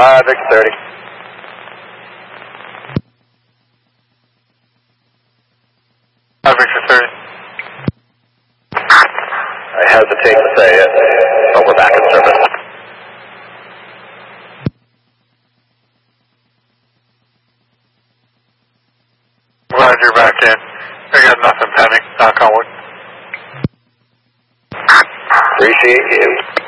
Victor 30. Victor 30. I hesitate to say it, but we're back in service. Glad you're back in. I got nothing pending. Knock on wood. Appreciate you.